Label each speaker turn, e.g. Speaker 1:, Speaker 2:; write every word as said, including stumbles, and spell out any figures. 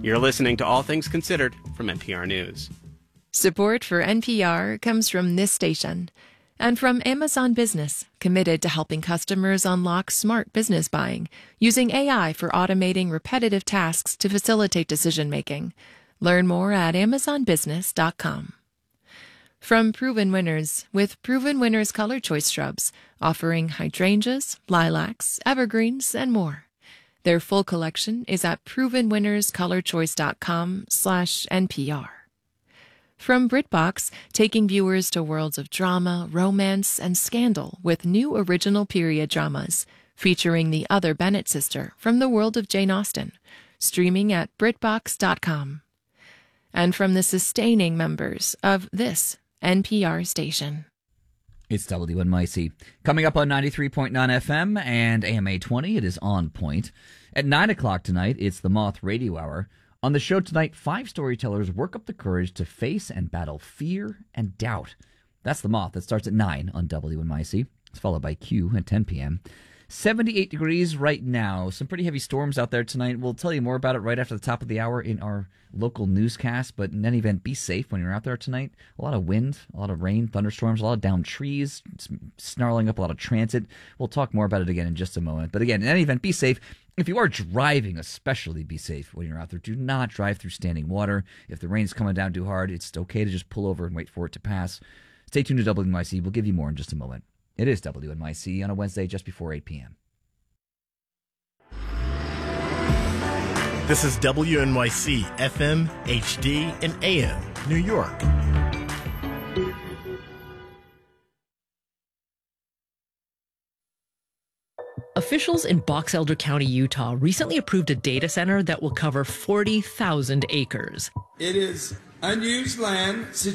Speaker 1: You're listening to All Things Considered from N P R News.
Speaker 2: Support for N P R comes from this station and from Amazon Business, committed to helping customers unlock smart business buying using A I for automating repetitive tasks to facilitate decision-making. Learn more at amazon business dot com. From Proven Winners, with Proven Winners Color Choice Shrubs, offering hydrangeas, lilacs, evergreens, and more. Their full collection is at proven winners color choice dot com slash N P R. From BritBox, taking viewers to worlds of drama, romance, and scandal with new original period dramas, featuring the other Bennett sister from the world of Jane Austen, streaming at brit box dot com. And from the sustaining members of this N P R station.
Speaker 3: It's W N Y C. Coming up on ninety-three point nine F M and A M A twenty, it is On Point. At nine o'clock tonight, it's the Moth Radio Hour. On the show tonight, five storytellers work up the courage to face and battle fear and doubt. That's the Moth. That starts at nine on W N Y C. It's followed by Q at ten p.m. seventy-eight degrees right now. Some pretty heavy storms out there tonight. We'll tell you more about it right after the top of the hour in our local newscast. But in any event, be safe when you're out there tonight. A lot of wind, a lot of rain, thunderstorms, a lot of downed trees, snarling up a lot of transit. We'll talk more about it again in just a moment. But again, in any event, be safe. If you are driving, especially be safe when you're out there. Do not drive through standing water. If the rain's coming down too hard, it's okay to just pull over and wait for it to pass. Stay tuned to W N Y C. We'll give you more in just a moment. It is W N Y C on a Wednesday just before eight p.m.
Speaker 4: This is W N Y C F M, H D, and A M, New York.
Speaker 5: Officials in Box Elder County, Utah, recently approved a data center that will cover forty thousand acres.
Speaker 6: It is unused land situated